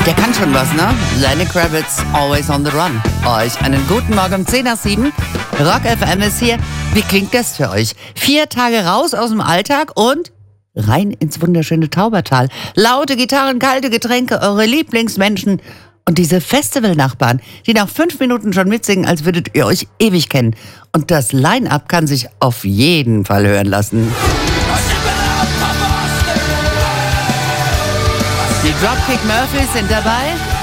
Der kann schon was, ne? Lenny Kravitz, Always on the Run. Euch einen guten Morgen um 10 nach 7. Rock FM ist hier. Wie klingt das für euch? 4 Tage raus aus dem Alltag und rein ins wunderschöne Taubertal. Laute Gitarren, kalte Getränke, eure Lieblingsmenschen und diese Festivalnachbarn, die nach 5 Minuten schon mitsingen, als würdet ihr euch ewig kennen. Und das Line-Up kann sich auf jeden Fall hören lassen. Die Dropkick Murphys sind dabei.